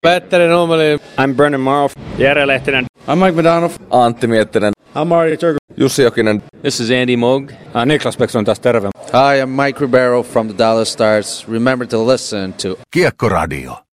Petteri Nummeli. I'm Brennan Morrow. Jere Lehtinen. I'm Mike Madonov. Antti Miettinen. I'm Marty Turku. Jussi Jokinen. This is Andy Moog. Niklas Bäckström taas terve. Hi, I'm Mike Ribeiro from the Dallas Stars. Remember to listen to Kiekkoradio.